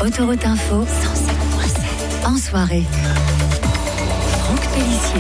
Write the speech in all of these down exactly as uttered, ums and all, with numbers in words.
Autoroute Info cent sept virgule sept. En soirée. Franck Pellissier.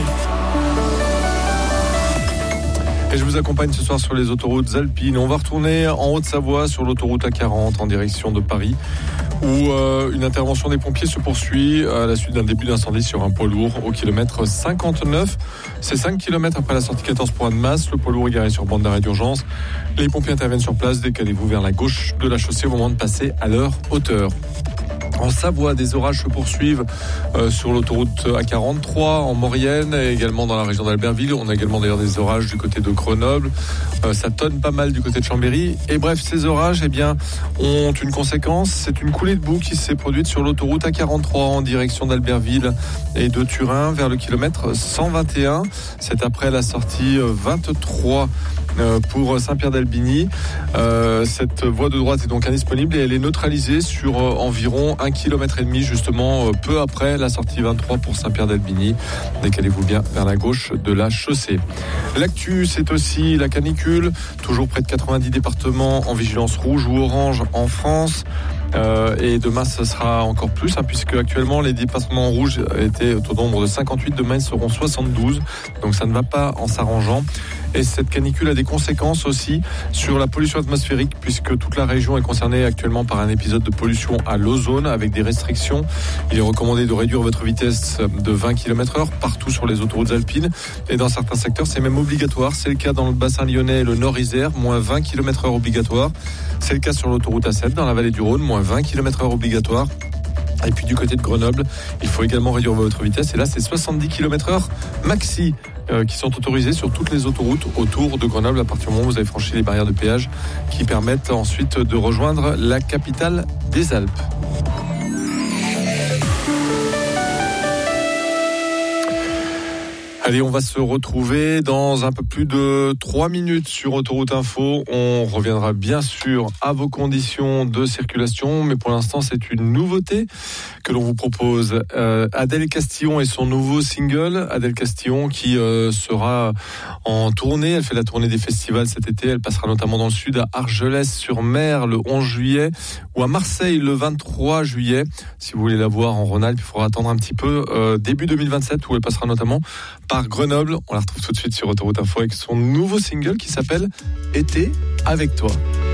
Et je vous accompagne ce soir sur les autoroutes alpines. On va retourner en Haute-Savoie sur l'autoroute A quarante en direction de Paris, où euh, une intervention des pompiers se poursuit à la suite d'un début d'incendie sur un poids lourd au kilomètre cinquante-neuf. C'est cinq kilomètres après la sortie quatorze pour Annemasse. Le poids lourd est garé sur bande d'arrêt d'urgence. Les pompiers interviennent sur place. Décalez-vous vers la gauche de la chaussée au moment de passer à leur hauteur. En Savoie, des orages se poursuivent euh, sur l'autoroute A quarante-trois en Maurienne et également dans la région d'Albertville. On a également d'ailleurs des orages du côté de Grenoble. Euh, ça tonne pas mal du côté de Chambéry. Et bref, ces orages eh bien, ont une conséquence. C'est une coulée de boue qui s'est produite sur l'autoroute A quarante-trois en direction d'Albertville et de Turin vers le kilomètre cent vingt et un. C'est après la sortie vingt-trois pour Saint-Pierre-d'Albigny. Euh, cette voie de droite est donc indisponible et elle est neutralisée sur euh, environ un kilomètre et demi, justement, euh, peu après la sortie vingt-trois pour Saint-Pierre-d'Albigny. Décalez-vous bien vers la gauche de la chaussée. L'actu, c'est aussi la canicule. Toujours près de quatre-vingt-dix départements en vigilance rouge ou orange en France. Euh, et demain, ce sera encore plus, hein, puisque actuellement, les départements rouges étaient au nombre de cinquante-huit. Demain, ils seront soixante-douze. Donc, ça ne va pas en s'arrangeant. Et cette canicule a des conséquences aussi sur la pollution atmosphérique, puisque toute la région est concernée actuellement par un épisode de pollution à l'ozone avec des restrictions. Il est recommandé de réduire votre vitesse de vingt kilomètres heure partout sur les autoroutes alpines. Et dans certains secteurs, c'est même obligatoire. C'est le cas dans le bassin lyonnais et le Nord-Isère, moins vingt kilomètres heure obligatoire. C'est le cas sur l'autoroute A sept dans la vallée du Rhône, moins vingt kilomètres heure obligatoire. Et puis du côté de Grenoble, il faut également réduire votre vitesse. Et là, c'est soixante-dix kilomètres heure maxi euh, qui sont autorisés sur toutes les autoroutes autour de Grenoble à partir du moment où vous avez franchi les barrières de péage qui permettent ensuite de rejoindre la capitale des Alpes. Allez, on va se retrouver dans un peu plus de trois minutes sur Autoroute Info. On reviendra bien sûr à vos conditions de circulation, mais pour l'instant, c'est une nouveauté que l'on vous propose. Euh, Adèle Castillon et son nouveau single. Adèle Castillon qui euh, sera en tournée. Elle fait la tournée des festivals cet été. Elle passera notamment dans le sud à Argelès-sur-Mer le onze juillet ou à Marseille le vingt-trois juillet. Si vous voulez la voir en Rhône-Alpes, il faudra attendre un petit peu euh, début deux mille vingt-sept où elle passera notamment par Grenoble. On la retrouve tout de suite sur Autoroute Info avec son nouveau single qui s'appelle Été avec toi.